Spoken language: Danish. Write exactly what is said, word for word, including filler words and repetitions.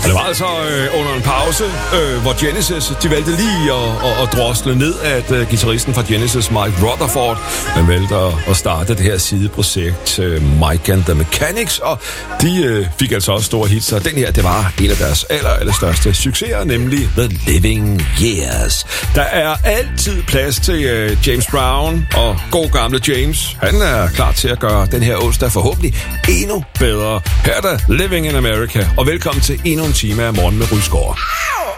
Det var altså øh, under en pause, øh, hvor Genesis, de valgte lige at, at, at drosle ned, at øh, guitaristen fra Genesis, Mike Rutherford, han valgte at, at starte det her sideprojekt, øh, Mike and the Mechanics, og de øh, fik altså også store hits, og den her, det var en af deres aller, aller største succeser, nemlig The Living Years. Der er altid plads til øh, James Brown, og god gamle James, han er klar til at gøre den her onsdag forhåbentlig endnu bedre. Her er der Living in America, og velkommen til endnu en time af Morgen med Rysgaard.